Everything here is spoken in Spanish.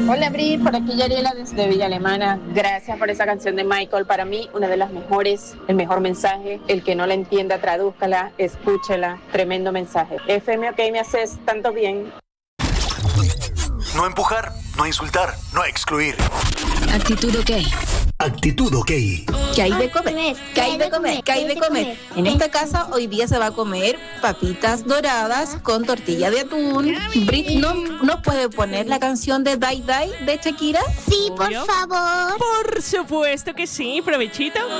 Hola Bri, por aquí Yariela desde Villa Alemana. Gracias por esa canción de Michael. Para mí, una de las mejores, el mejor mensaje. El que no la entienda, tradúzcala, escúchela. Tremendo mensaje. FM, ok, me haces tanto bien. No empujar, no insultar, no excluir. Actitud OK. Actitud OK. ¿Qué hay de comer? ¿Qué hay de comer? ¿Qué hay de comer? En esta casa hoy día se va a comer papitas doradas con tortilla de atún. Brit, ¿no puede poner la canción de Die Die de Shakira? Sí, por favor. Por supuesto que sí, provechito.